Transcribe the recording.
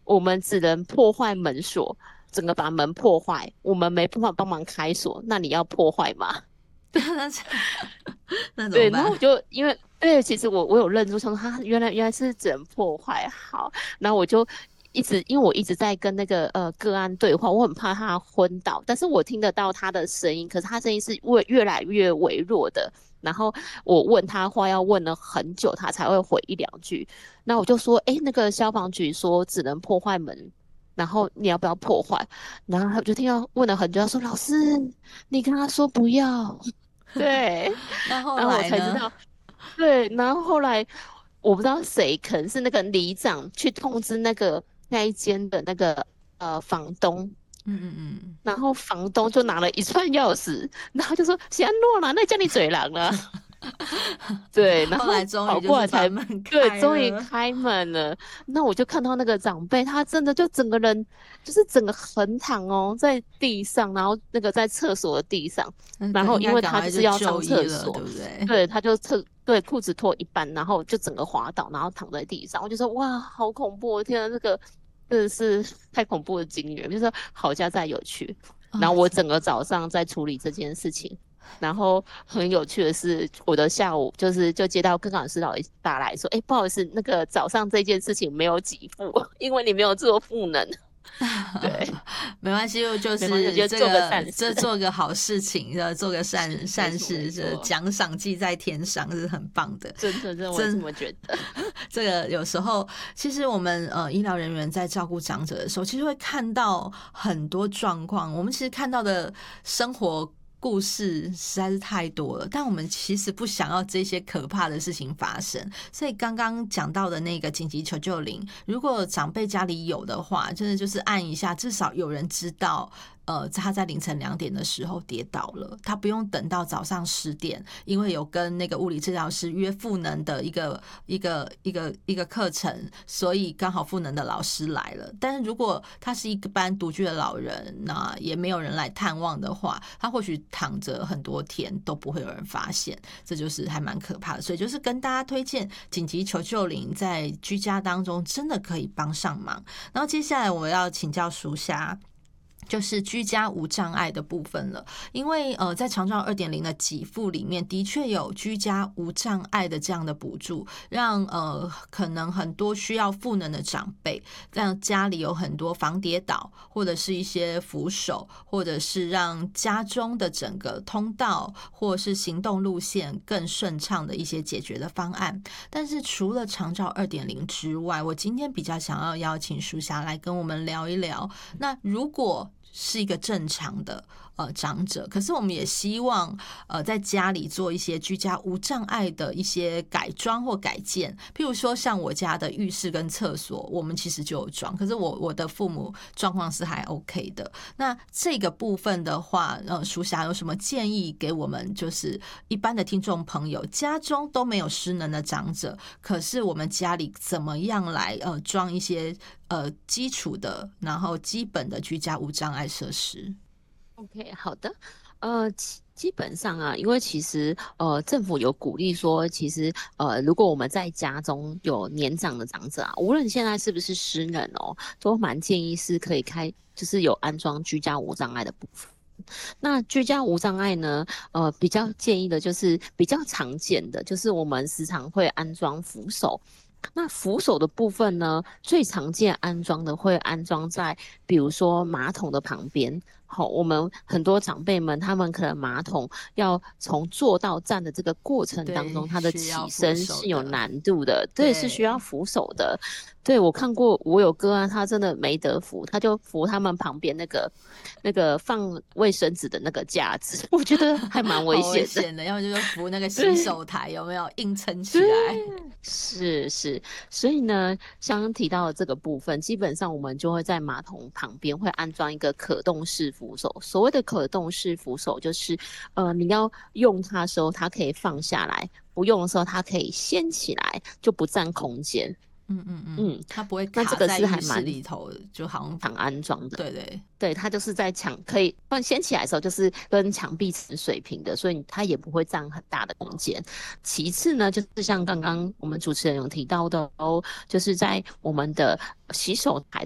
我们只能破坏门锁，整个把门破坏，我们没办法帮忙开锁，那你要破坏吗？ 那那怎么对，然后办？ 我就因为对，其实我有认出，想说他原来是只能破坏好，然后我就因为我一直在跟那个个案对话，我很怕他昏倒，但是我听得到他的声音，可是他声音是越来越微弱的。然后我问他话要问了很久，他才会回一两句。那我就说，诶，那个消防局说只能破坏门，然后你要不要破坏？然后他就听到问了很久，他说老师，你跟他说不要。对， 那后然后我来呢？ 才知道，对，然后后来我不知道谁，可能是那个里长去通知那一间的那个房东， 嗯嗯嗯。 然后房东就拿了一串钥匙，然后就说喜安诺啦，那叫你嘴狼了。对，然后后来终于跑就是把过来才， 门对， 开了。 终于开门了。那我就看到那个长辈，他真的就整个人就是整个横躺哦，在地上，然后那个在厕所的地上， 那然后因为应该赶他就是要快就就上医了，对厕所， 不对？ 对，他就对，裤子脱一半，然后就整个滑倒，然后躺在地上。我就说哇，好恐怖！天啊，这个真的是太恐怖的经验，就是好家在有趣。然啊， 后我整个早上在处理这件事情。然后很有趣的是，我的下午就接到跟老师打来说，哎，不好意思，那个早上这件事情没有给付，因为你没有做赋能。对， 没关系，就没关系，我是觉得做个善这事。 做个好事情，做个没错，没善事，这错， 奖赏记在天上是很棒的。 真的我也这真么觉得。 这个有时候，其实我们医疗人员在照顾长者的时候，其实会看到很多状况。我们其实看到的生活故事实在是太多了，但我们其实不想要这些可怕的事情发生。所以刚刚讲到的那个紧急求救铃，如果长辈家里有的话，真的就是按一下，至少有人知道。他在凌晨2点的时候跌倒了，他不用等到早上10点，因为有跟那个物理治疗师约赋能的一个课程，所以刚好赋能的老师来了。但是如果他是一个班独居的老人，那也没有人来探望的话，他或许躺着很多天都不会有人发现，这就是还蛮可怕的。所以就是跟大家推荐紧急求救铃在居家当中真的可以帮上忙。然后接下来我要请教淑霞。就是居家无障碍的部分了，因为在长照2.0的给付里面，的确有居家无障碍的这样的补助，让可能很多需要赋能的长辈，让家里有很多防跌倒，或者是一些扶手，或者是让家中的整个通道或是行动路线更顺畅的一些解决的方案。但是除了长照2.0之外，我今天比较想要邀请淑霞来跟我们聊一聊，那如果是一个正常的长者，可是我们也希望在家里做一些居家无障碍的一些改装或改建，譬如说像我家的浴室跟厕所，我们其实就有装，可是我的父母状况是还 OK 的。那这个部分的话，淑霞有什么建议给我们？就是一般的听众朋友，家中都没有失能的长者，可是我们家里怎么样来装一些基础的，然后基本的居家无障碍设施？ OK，好的，基本上啊，因为其实政府有鼓励说，其实如果我们在家中有年长的长者啊，无论现在是不是失能哦，都蛮建议是可以就是有安装居家无障碍的部分。那居家无障碍呢，比较建议的就是比较常见的，就是我们时常会安装扶手。那扶手的部分呢，最常见安装的会安装在，比如说马桶的旁边。好，我们很多长辈们，他们可能马桶要从坐到站的这个过程当对， 中，他的需要起扶身是有手的。 难度的，对，是需要对， 扶手的。对，我看过，我有个案，他真的没得扶，他就扶他们旁边那个放卫生纸的那个架子，我觉得还蛮危好危险的。 险的，要么就是扶那个洗对， 手台，有没有硬撑起对， 来？ 是，所以呢，刚刚提到的这个部分，基本上我们就会在马桶旁边会安装一个可动式扶手。所谓的可动式扶手，就是你要用它的时候，它可以放下来；不用的时候，它可以掀起来，就不占空间。 嗯嗯嗯， 嗯， 它不会那这个卡在浴室是还蛮里头，就好像常安装的。 对对。 对，它就是在可以放掀起来的时候，就是跟墙壁是水平的，所以它也不会占很大的空间。其次呢，就是像刚刚我们主持人有提到的哦，就是在我们的洗手台